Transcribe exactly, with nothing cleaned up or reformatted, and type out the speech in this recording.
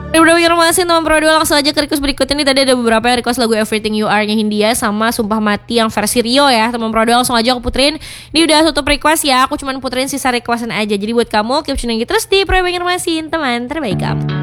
Udah informasi teman Pro dua, langsung aja ke request berikutnya nih. Tadi ada beberapa yang request lagu Everything You Are-nya Hindia sama Sumpah Mati yang versi Rio ya. Teman Pro dua, langsung aja aku puterin. Ini udah tutup request ya. Aku cuma puterin sisa requestan aja. Jadi buat kamu keep tuning terus di Pro Informasi, teman terbaik kamu.